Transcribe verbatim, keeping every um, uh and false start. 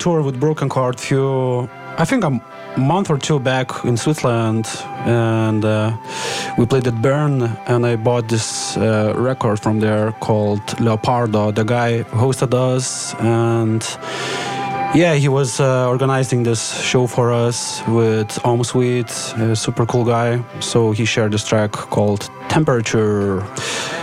tour with Broken Card few, I think a month or two back in Switzerland, and uh, we played at Bern, and I bought this uh, record from there called Leopardo. The guy hosted us, and yeah, he was uh, organizing this show for us with Om Sweet, a super cool guy. So he shared this track called Temperature.